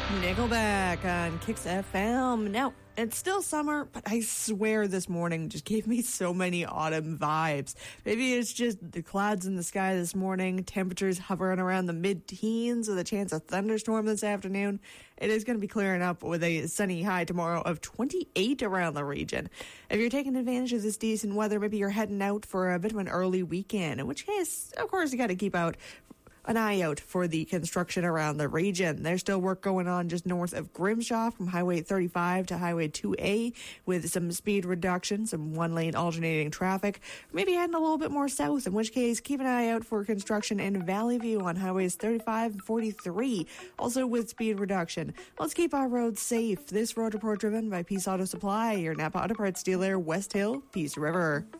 Nickelback on Kicks FM. Now, it's still summer, but I swear this morning just gave me so many autumn vibes. Maybe it's just the clouds in the sky this morning, temperatures hovering around the mid-teens with a chance of thunderstorm this afternoon. It is going to be clearing up with a sunny high tomorrow of 28 around the region. If you're taking advantage of this decent weather, maybe you're heading out for a bit of an early weekend, in which case, of course, you got to keep an eye out for the construction around the region. There's still work going on just north of Grimshaw from Highway 35 to Highway 2A with some speed reduction, some one-lane alternating traffic. Maybe heading a little bit more south, in which case keep an eye out for construction in Valley View on Highways 35 and 43, also with speed reduction. Let's keep our roads safe. This road report driven by Peace Auto Supply, your Napa Auto Parts dealer, West Hill, Peace River.